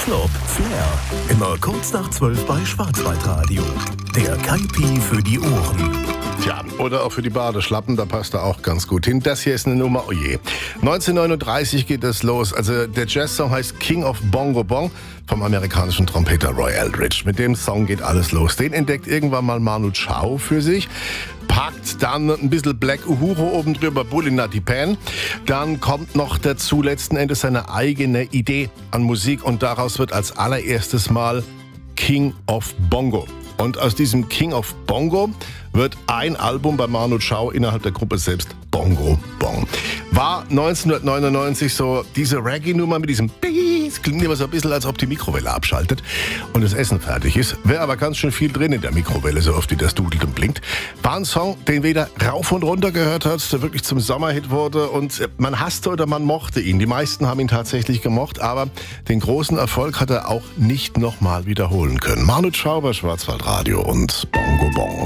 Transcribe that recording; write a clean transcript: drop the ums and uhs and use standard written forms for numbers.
Flop, Flair. Immer kurz nach 12 bei Schwarzwaldradio. Der Kaipi für die Ohren. Tja, oder auch für die Badeschlappen, da passt er auch ganz gut hin. Das hier ist eine Nummer, oh je. 1939 geht es los. Also der Jazzsong heißt King of Bongo Bong vom amerikanischen Trompeter Roy Eldridge. Mit dem Song geht alles los. Den entdeckt irgendwann mal Manu Chao für sich. Packt dann ein bisschen Black Uhuru oben drüber, Bully Nutty Pan. Dann kommt noch dazu letzten Endes seine eigene Idee an Musik und daraus wird als allererstes Mal King of Bongo. Und aus diesem King of Bongo wird ein Album bei Manu Chao innerhalb der Gruppe selbst Bongo Bong. War 1999 so diese Reggae-Nummer mit diesem Pies, klingt immer so ein bisschen, als ob die Mikrowelle abschaltet und das Essen fertig ist. Wäre aber ganz schön viel drin in der Mikrowelle, so oft wie das dudelt und blinkt. War ein Song, den weder rauf und runter gehört hat, der wirklich zum Sommerhit wurde und man hasste oder man mochte ihn. Die meisten haben ihn tatsächlich gemocht, aber den großen Erfolg hat er auch nicht nochmal wiederholen können. Manu Chao bei Schwarzwaldradio und Bongo Bong.